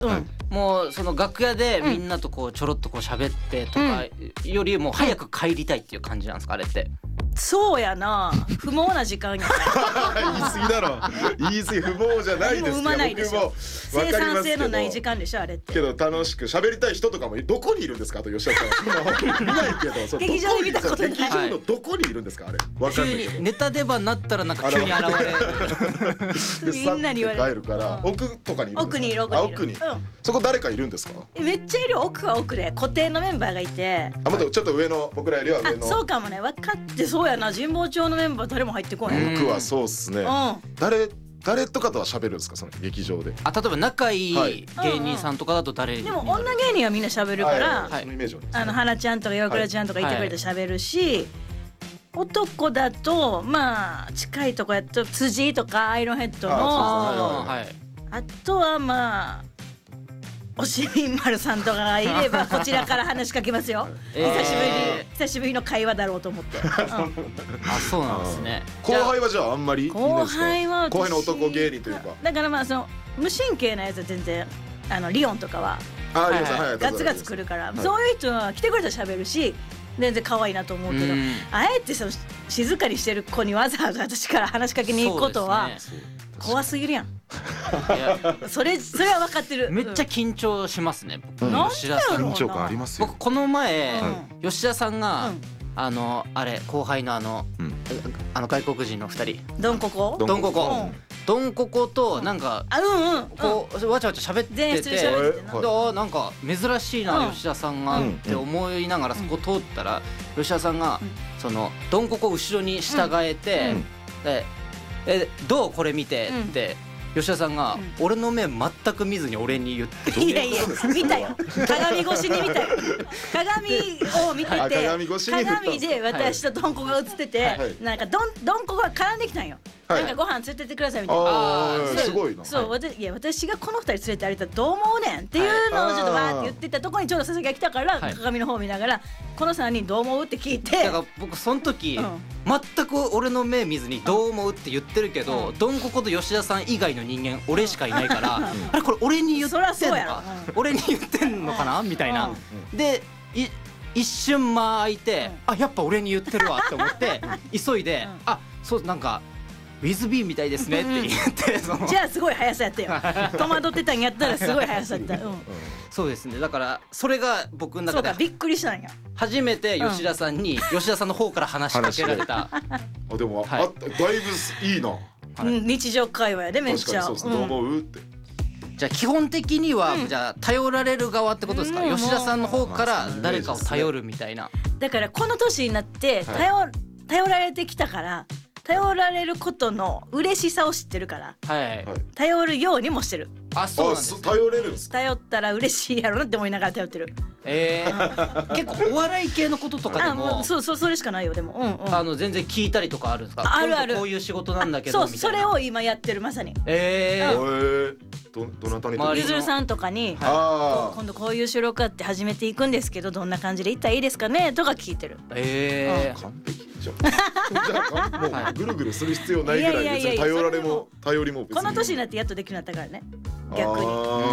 もうその楽屋でみんなとこうちょろっとこう喋ってとかよりも早く帰りたいっていう感じなんですかあれって。 そうやな、不毛な時間や言い過ぎだろ。言い過ぎ、不毛じゃないですよ。 生まないでしょ。 僕も生産性のない時間でしょあれって。 けど楽しく喋りたい人とかもどこにいるんですかあと吉田さん。見ないけど、 劇場で見たことない。 劇場のどこにいるんですかあれ。わかんないけど。 急にネタ出番になったらなんか急に現れる。 みんなに言われる。 帰るから奥とかにいるんですか。 奥にいる。 奥に。そこ誰かいるんですか。 めっちゃいる。奥は奥で固定のメンバーがいて。 もっとちょっと上の僕らよりは上の。 そうかもね。分かってそうやな。神保町のメンバー誰も入ってこない。 僕はそうっすね。誰とかとは喋るんですかその劇場で。 例えば仲いい芸人さんとかだと誰に。 でも女芸人はみんな喋るから、花ちゃんとか岩倉ちゃんとかいてくれて喋るし、男だとまあ近いとこやと辻とかアイロンヘッドの、あとはまあおしみん丸さんとかがいればこちらから話しかけますよ。久しぶりの会話だろうと思って。 あ、そうなんですね。 後輩はじゃああんまりいいんですか。後輩の男芸人というか。 だからまあその無神経なやつは全然リオンとかはガツガツ来るから、そういう人は来てくれたら喋るし全然可愛いなと思うけど、あえてその静かにしてる子にわざわざ私から話しかけに行くことは怖すぎるやん。それは分かってる。 めっちゃ緊張しますね。 吉田さん緊張感ありますよ。 僕この前吉田さんがあれ後輩の外国人の2人ドンココとなんかこうわちゃわちゃ喋ってて、なんか珍しいな吉田さんがって思いながらそこ通ったら吉田さんがそのドンココ後ろに従えてどうこれ見てって吉田さんが俺の目全く見ずに俺に言っていやいや見たよ。鏡越しに見たよ。鏡を見てて鏡で私とドンコが映っててなんかドンコが絡んできたんよ。なんかご飯連れてってくださいみたいな。 すごいな。 そう私がこの2人連れて歩いたらどう思うねんっていうのをちょっとわーって言ってたところにちょうど佐々木が来たから鏡の方を見ながらこの3人どう思うって聞いて。 だから僕その時全く俺の目見ずにどう思うって言ってるけどドンココと吉田さん以外の人間俺しかいないからあれこれ俺に言ってんのか俺に言ってんのかなみたいな。で一瞬間空いてやっぱ俺に言ってるわって思って急いでそうなんかウィズビーみたいですねって言ってじゃあすごい速さやったよ。戸惑ってたんやったらすごい速さやった。 そうですね。だからそれが僕の中でびっくりしたんや。 初めて吉田さんに吉田さんの方から話しかけられた。 でもだいぶいいな。 日常会話やでめっちゃ。 どう思うって。 じゃあ基本的にはじゃあ頼られる側ってことですか。吉田さんの方から誰かを頼るみたいな。 だからこの年になって頼られてきたから頼られることの嬉しさを知ってるから頼るようにもしてる。 そうなんです。 頼れるんです。 頼ったら嬉しいやろなって思いながら頼ってる。 結構お笑い系のこととかでもそれしかないよ。でも全然聞いたりとかあるんですか。 あるこういう仕事なんだけどみたいな。 それを今やってるまさに。 どなたにゆずるさんとかに今度こういう収録あって始めていくんですけどどんな感じでいったらいいですかねとか聞いてる。 完璧じゃん。もうぐるぐるする必要ないぐらい別に頼りも別に。 この年になってやっとできるようになったからね逆に。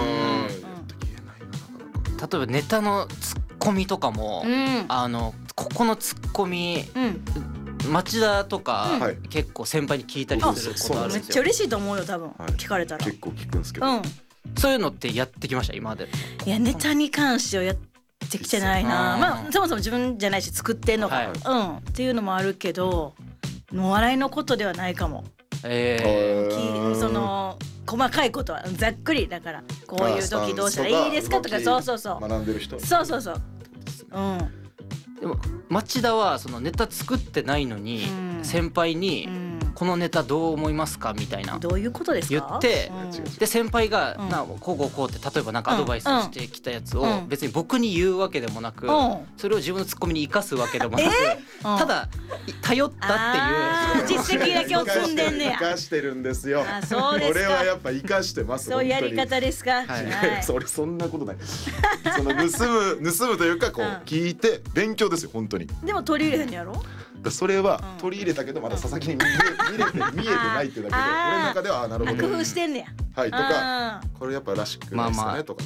例えばネタのツッコミとかもここのツッコミ町田とか結構先輩に聞いたりすることあるんですよ。 めっちゃ嬉しいと思うよ多分聞かれたら。 結構聞くんですけどそういうのってやってきました今まで。 いやネタに関してはやってきてないな。まあそもそも自分じゃないし作ってんのかっていうのもあるけどお笑いのことではないかも。その細かいことはざっくりだからこういう時どうしたらいいですかとかそう学んでる人そうでも町田はそのネタ作ってないのに先輩にこのネタどう思いますかみたいなどういうことですか言ってで先輩がこうって例えばなんかアドバイスしてきたやつを別に僕に言うわけでもなくそれを自分のツッコミに生かすわけでもなくただ頼ったっていう実績だけを積んでんねや。 生かしてるんですよ。 そうですか。 俺はやっぱ生かしてます。 そういうやり方ですか。 俺そんなことない。その盗むというかこう聞いて勉強ですよ本当に。 でも取り入れへんやろ。 それは取り入れたけどまだ佐々木に見えてないっていうだけで俺の中ではなるほど工夫してんねやはいとかこれやっぱらしくないですかねとか